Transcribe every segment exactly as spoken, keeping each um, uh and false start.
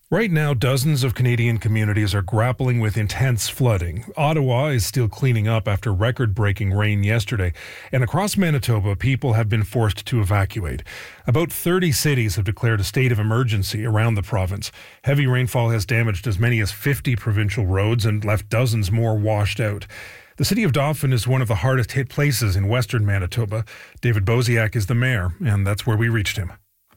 Right now, dozens of Canadian communities are grappling with intense flooding. Ottawa is still cleaning up after record-breaking rain yesterday, and across Manitoba, people have been forced to evacuate. About thirty cities have declared a state of emergency around the province. Heavy rainfall has damaged as many as fifty provincial roads and left dozens more washed out. The city of Dauphin is one of the hardest hit places in western Manitoba. David Boziak is the mayor, and that's where we reached him.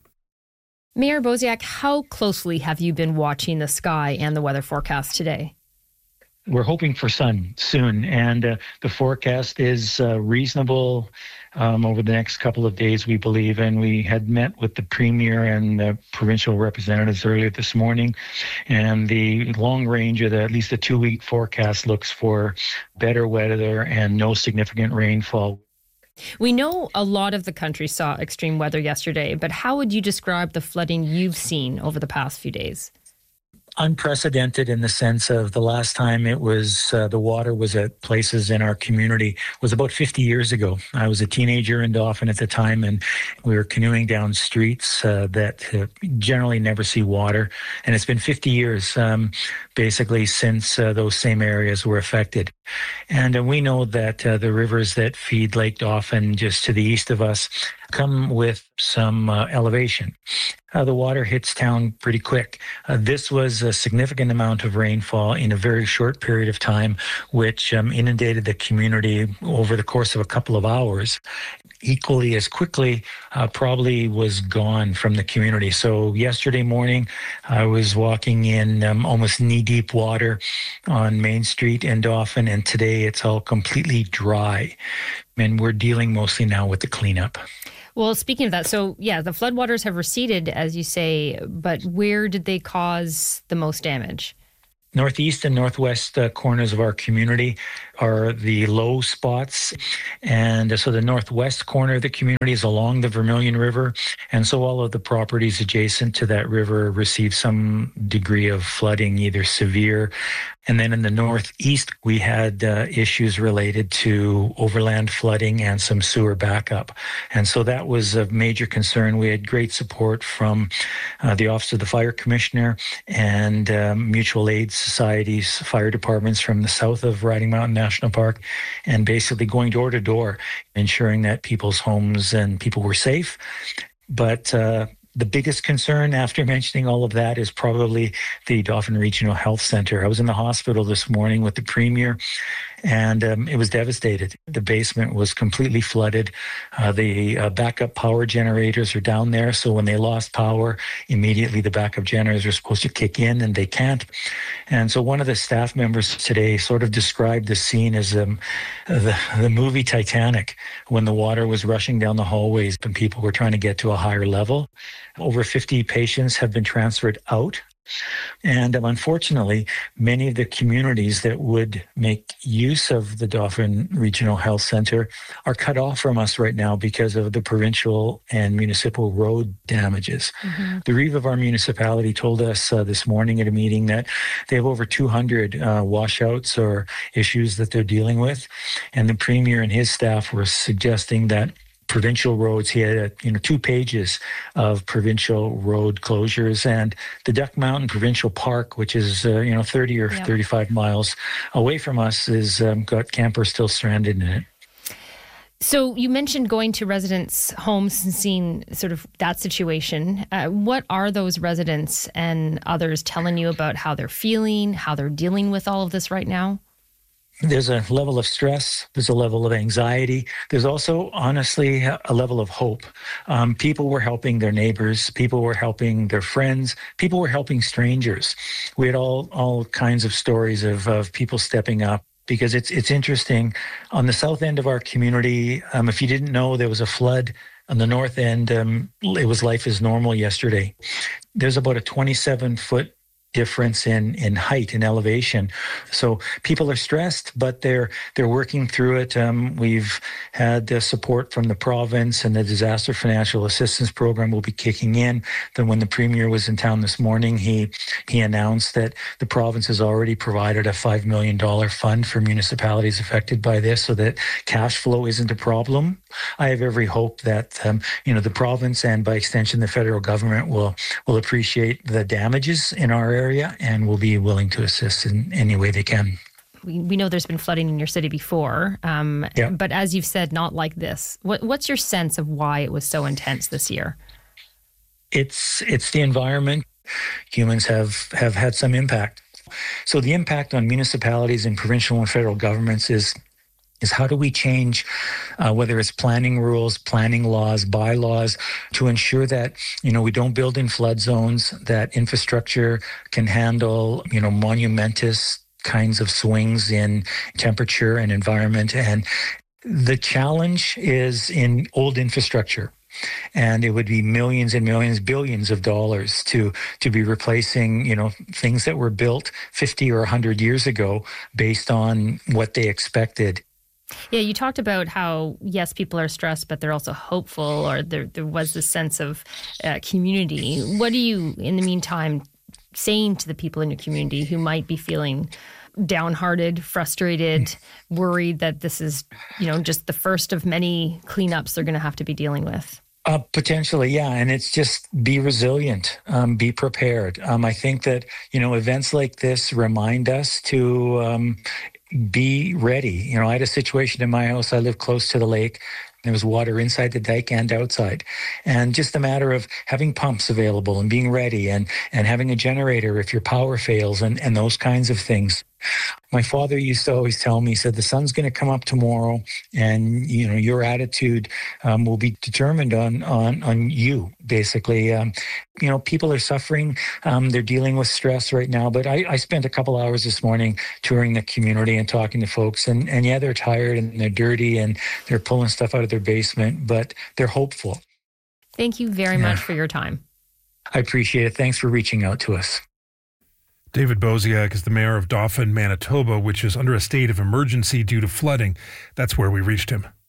Mayor Boziak, how closely have you been watching the sky and the weather forecast today? We're hoping for sun soon, and uh, the forecast is uh, reasonable um, over the next couple of days, we believe. And we had met with the Premier and the provincial representatives earlier this morning, and the long range of the, at least the two-week forecast looks for better weather and no significant rainfall. We know a lot of the country saw extreme weather yesterday, but how would you describe the flooding you've seen over the past few days? Unprecedented in the sense of the last time it was, uh, the water was at places in our community was about fifty years ago. I was a teenager in Dauphin at the time, and we were canoeing down streets uh, that uh, generally never see water. And it's been fifty years, um, basically, since uh, those same areas were affected. And uh, we know that uh, the rivers that feed Lake Dauphin just to the east of us come with some uh, elevation. Uh, the water hits town pretty quick. Uh, this was a significant amount of rainfall in a very short period of time, which um, inundated the community over the course of a couple of hours. Equally as quickly, uh, probably was gone from the community. So yesterday morning, I was walking in um, almost knee-deep water on Main Street in Dauphin, and today it's all completely dry. And we're dealing mostly now with the cleanup. Well, speaking of that, so yeah, the floodwaters have receded, as you say, but where did they cause the most damage? Northeast and northwest uh, corners of our community are the low spots. And so the northwest corner of the community is along the Vermilion River. And so all of the properties adjacent to that river receive some degree of flooding, either severe. And then in the northeast, we had uh, issues related to overland flooding and some sewer backup. And so that was a major concern. We had great support from uh, the Office of the Fire Commissioner and um, mutual aid societies, fire departments from the south of Riding Mountain National Park, and basically going door to door, ensuring that people's homes and people were safe. But uh, the biggest concern after mentioning all of that is probably the Dauphin Regional Health Center. I was in the hospital this morning with the Premier, and um, it was devastated. The basement was completely flooded. Uh, the uh, backup power generators are down there, so when they lost power, immediately the backup generators are supposed to kick in, and they can't. And so one of the staff members today sort of described the scene as um, the, the movie Titanic, when the water was rushing down the hallways and people were trying to get to a higher level. Over fifty patients have been transferred out. And um, unfortunately, many of the communities that would make use of the Dauphin Regional Health Center are cut off from us right now because of the provincial and municipal road damages. Mm-hmm. The reeve of our municipality told us uh, this morning at a meeting that they have over two hundred uh, washouts or issues that they're dealing with. And the Premier and his staff were suggesting that provincial roads, he had you know two pages of provincial road closures, and the Duck Mountain Provincial Park, which is uh, you know thirty or yeah. thirty-five miles away from us, is um, got campers still stranded in it. So you mentioned going to residents' homes and seeing sort of that situation. Uh, what are those residents and others telling you about how they're feeling, how they're dealing with all of this right now? There's a level of stress. There's a level of anxiety. There's also, honestly, a level of hope. Um, people were helping their neighbors. People were helping their friends. People were helping strangers. We had all all kinds of stories of, of people stepping up. Because it's it's interesting. On the south end of our community, um, if you didn't know, there was a flood. On the north end, um, it was life as normal yesterday. There's about a twenty-seven foot difference in, in height and elevation. So people are stressed, but they're they're working through it. Um, we've had uh, support from the province, and the Disaster Financial Assistance Program will be kicking in. Then when the Premier was in town this morning, he he announced that the province has already provided a five million dollars fund for municipalities affected by this, so that cash flow isn't a problem. I have every hope that um, you know the province, and by extension the federal government, will will appreciate the damages in our area area and will be willing to assist in any way they can. We, we know there's been flooding in your city before, um, yeah. but as you've said, not like this. What, what's your sense of why it was so intense this year? It's it's the environment. Humans have, have had some impact. So the impact on municipalities and provincial and federal governments is is how do we change, uh, whether it's planning rules, planning laws, bylaws, to ensure that, you know, we don't build in flood zones, that infrastructure can handle, you know, monumentous kinds of swings in temperature and environment. And the challenge is in old infrastructure. And it would be millions and millions, billions of dollars to to be replacing, you know, things that were built fifty or one hundred years ago based on what they expected. Yeah, you talked about how, yes, people are stressed, but they're also hopeful, or there there was this sense of uh, community. What are you, in the meantime, saying to the people in your community who might be feeling downhearted, frustrated, worried that this is, you know, just the first of many cleanups they're going to have to be dealing with? Uh, potentially, yeah. And it's just be resilient, um, be prepared. Um, I think that, you know, events like this remind us to um, be ready. You know, I had a situation in my house. I live close to the lake. There was water inside the dike and outside. And just a matter of having pumps available and being ready, and, and having a generator if your power fails, and, and those kinds of things. My father used to always tell me, he said, the sun's going to come up tomorrow, and, you know, your attitude um, will be determined on, on, on you, basically. Um, you know, people are suffering. Um, they're dealing with stress right now. But I, I spent a couple hours this morning touring the community and talking to folks. And, and yeah, they're tired and they're dirty and they're pulling stuff out of their basement, but they're hopeful. Thank you very yeah. much for your time. I appreciate it. Thanks for reaching out to us. David Bosiak is the mayor of Dauphin, Manitoba, which is under a state of emergency due to flooding. That's where we reached him.